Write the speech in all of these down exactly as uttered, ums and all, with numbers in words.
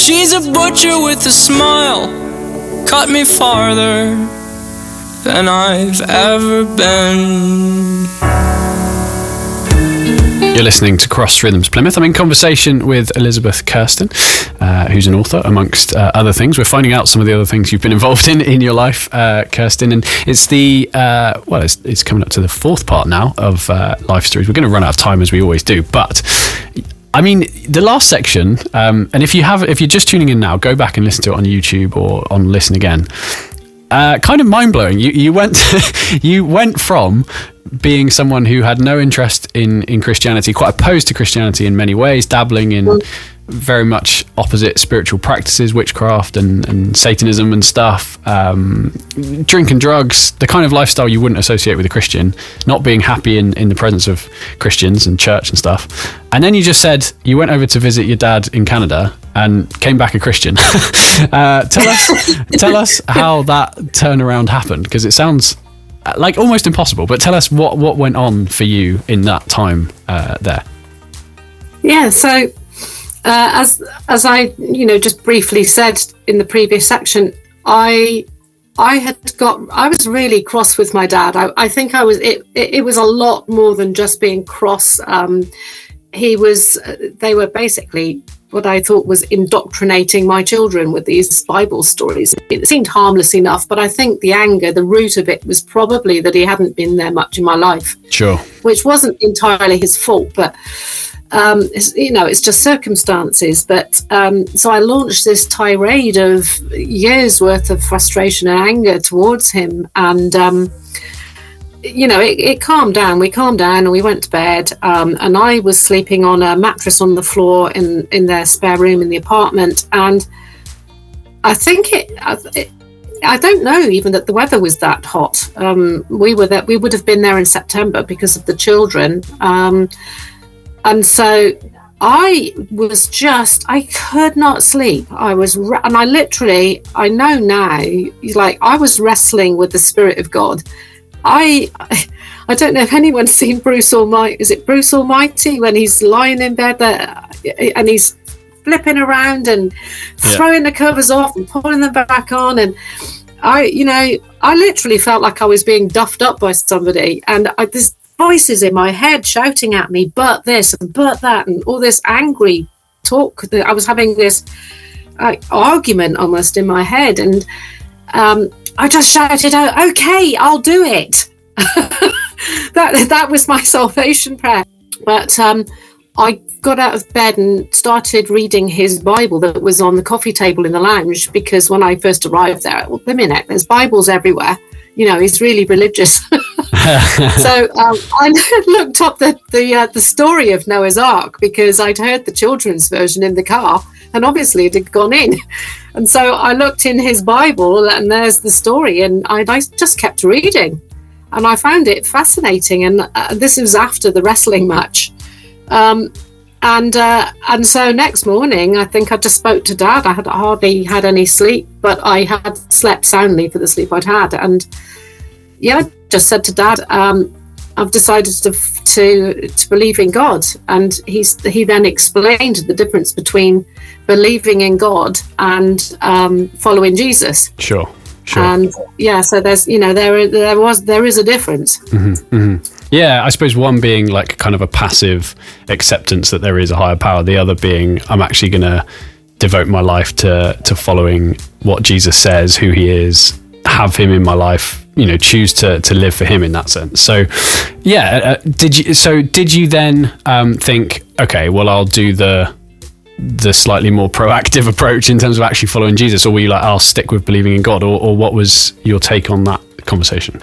She's a butcher with a smile, cut me farther than I've ever been. You're listening to Cross Rhythms Plymouth. I'm in conversation with Elizabeth Kirsten, uh, who's an author, amongst uh, other things. We're finding out some of the other things you've been involved in in your life, uh, Kirsten. And it's the, uh, well, it's, it's coming up to the fourth part now of uh, Life Stories. We're going to run out of time as we always do. But, I mean, the last section, um, and if, you have, if you're just tuning in now, go back and listen to it on YouTube or on Listen Again. Uh, kind of mind-blowing. You, you went you went from being someone who had no interest in, in Christianity, quite opposed to Christianity in many ways, dabbling in very much opposite spiritual practices, witchcraft and, and Satanism and stuff, um, drinking drugs, the kind of lifestyle you wouldn't associate with a Christian, not being happy in, in the presence of Christians and church and stuff. And then you just said you went over to visit your dad in Canada and came back a Christian. uh, tell us, tell us how that turnaround happened, because it sounds like almost impossible, but tell us what, what went on for you in that time uh, there. Yeah, so uh, as as I you know just briefly said in the previous section, I I had got I was really cross with my dad. I, I think I was it, it. It was a lot more than just being cross. Um, he was. They were basically what I thought was indoctrinating my children with these Bible stories. It seemed harmless enough, but I think the anger, the root of it was probably that he hadn't been there much in my life. Sure. Which wasn't entirely his fault, but, um, it's, you know, it's just circumstances. But um, so I launched this tirade of years worth of frustration and anger towards him. And, um, you know, it, it calmed down. We calmed down and we went to bed. Um, and I was sleeping on a mattress on the floor in, in their spare room in the apartment. And I think it, it I don't know even that the weather was that hot. Um, we were that we would have been there in September because of the children. Um, and so I was just, I could not sleep. I was, and I literally, I know now, like I was wrestling with the Spirit of God. I I don't know if anyone's seen Bruce Almighty. Is it Bruce Almighty when he's lying in bed there and he's flipping around and throwing yeah. the covers off and pulling them back on? And I, you know, I literally felt like I was being duffed up by somebody. And I, there's voices in my head shouting at me, but this and but that, and all this angry talk. That I was having this uh, argument almost in my head. And um I just shouted out, okay, I'll do it. that that was my salvation prayer. But um, I got out of bed and started reading his Bible that was on the coffee table in the lounge, because when I first arrived there, well, wait a minute, there's Bibles everywhere. You know, he's really religious. So um, I looked up the the, uh, the story of Noah's Ark, because I'd heard the children's version in the car, and obviously it had gone in. And so I looked in his Bible, and there's the story, and I, I just kept reading, and I found it fascinating. And uh, this was after the wrestling match, um, and uh, and so next morning, I think I just spoke to Dad. I had hardly had any sleep, but I had slept soundly for the sleep I'd had, and yeah, I just said to Dad, um, I've decided to to to believe in God. And he's he then explained the difference between believing in God and um, following Jesus. Sure, sure. And yeah, so there's you know there there was there is a difference. Mm-hmm, mm-hmm. Yeah, I suppose one being like kind of a passive acceptance that there is a higher power. The other being I'm actually going to devote my life to to following what Jesus says, who He is, have Him in my life. You know, choose to to live for Him in that sense. So, yeah. Uh, did you? So, did you then um, think, okay, well, I'll do the the slightly more proactive approach in terms of actually following Jesus, or were you like, I'll stick with believing in God, or, or what was your take on that conversation?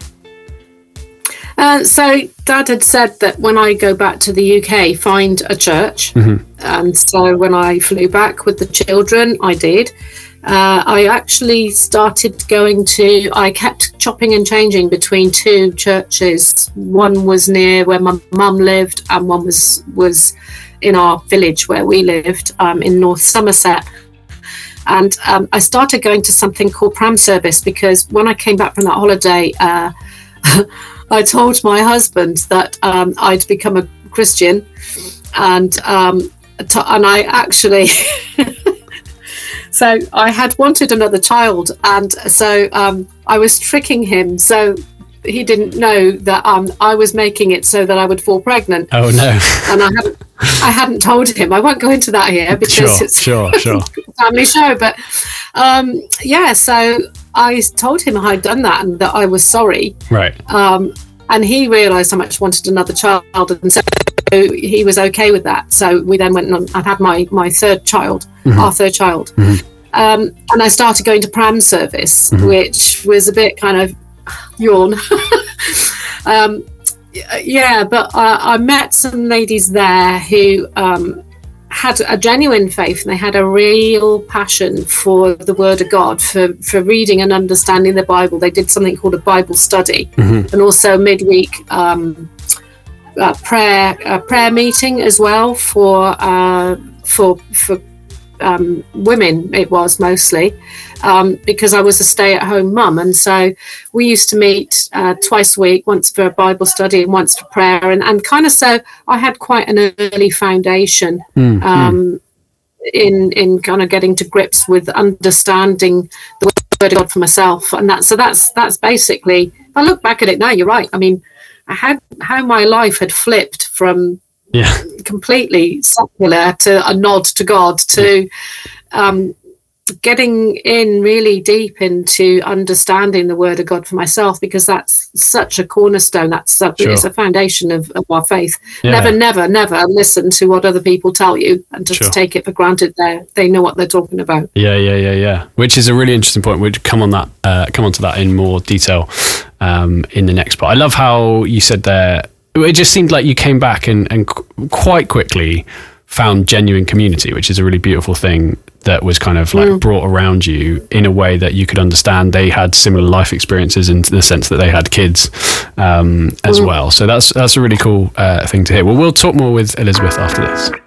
Uh, so, Dad had said that when I go back to the U K, find a church, mm-hmm. and so when I flew back with the children, I did. Uh, I actually started going to, I kept chopping and changing between two churches. One was near where my mum lived, and one was, was in our village where we lived, um, in North Somerset. And um, I started going to something called Pram Service, because when I came back from that holiday, uh, I told my husband that um, I'd become a Christian, and um, t- and I actually... so I had wanted another child, and so um, I was tricking him. So he didn't know that um, I was making it so that I would fall pregnant. Oh no! And I hadn't, I hadn't told him. I won't go into that here because sure, it's sure, sure. a family show. But um, yeah, so I told him I'd done that and that I was sorry. Right. Um, and he realised how much I wanted another child, and so he was okay with that. So we then went on and had my my third child, mm-hmm. our third child, mm-hmm. um, and I started going to pram service, mm-hmm. which was a bit kind of yawn. um, yeah, but I, I met some ladies there who um, had a genuine faith, and they had a real passion for the Word of God, for, for reading and understanding the Bible. They did something called a Bible study, mm-hmm. and also midweek um, uh, prayer uh, prayer meeting as well for uh, for for um, women. It was mostly um, because I was a stay-at-home mum, and so we used to meet uh, twice a week, once for a Bible study and once for prayer, and, and kind of so I had quite an early foundation mm, um, mm. in in kind of getting to grips with understanding the Word of God for myself, and that so that's that's basically. If I look back at it now, you're right. I mean, how how my life had flipped from yeah. completely secular to a nod to God to um, getting in really deep into understanding the Word of God for myself, because that's such a cornerstone. That's a, sure. It's a foundation of, of our faith. Yeah. Never, never, never listen to what other people tell you and just sure. take it for granted. They they know what they're talking about. Yeah, yeah, yeah, yeah. Which is a really interesting point. We'll come on that, uh, come on to that in more detail um, in the next part. I love how you said there. It just seemed like you came back and, and quite quickly found genuine community, which is a really beautiful thing that was kind of like mm. brought around you in a way that you could understand. They had similar life experiences in the sense that they had kids um, as mm. well. So that's that's a really cool uh, thing to hear. Well, we'll talk more with Elizabeth after this.